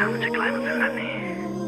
างมันจะกลายมาเป็นแบบนี้